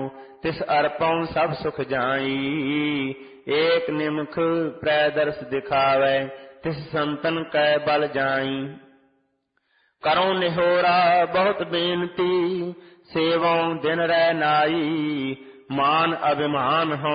तिस अर्पण सब सुख जाई। एक निमख प्रदर्श दिखावै तिस संतन कै बल जाई। करो निहोरा बहुत बेनती सेवों दिन रह नाई। मान अभिमान हो